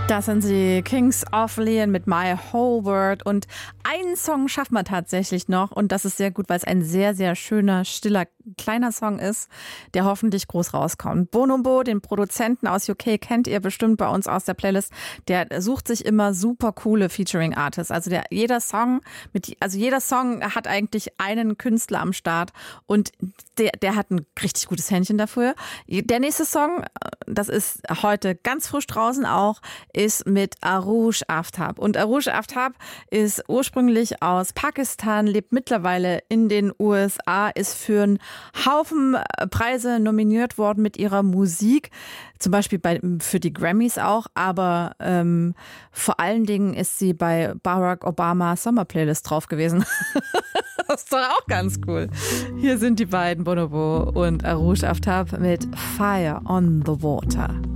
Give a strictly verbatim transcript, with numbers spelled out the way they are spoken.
Das sind sie, Kings of Leon mit My Whole World. Und einen Song schafft man tatsächlich noch. Und das ist sehr gut, weil es ein sehr, sehr schöner, stiller, kleiner Song ist, der hoffentlich groß rauskommt. Bonobo, den Produzenten aus U K, kennt ihr bestimmt bei uns aus der Playlist. Der sucht sich immer super coole Featuring-Artists. Also der, jeder Song, mit, also jeder Song hat eigentlich einen Künstler am Start. Und der, der hat ein richtig gutes Händchen dafür. Der nächste Song, das ist heute ganz frisch draußen auch, ist mit Arush Aftab. Und Arush Aftab ist ursprünglich aus Pakistan, lebt mittlerweile in den U S A, ist für einen Haufen Preise nominiert worden mit ihrer Musik. Zum Beispiel bei, für die Grammys auch, aber ähm, vor allen Dingen ist sie bei Barack Obama Summer Playlist drauf gewesen. Das ist doch auch ganz cool. Hier sind die beiden, Bonobo und Arush Aftab mit Fire on the Water.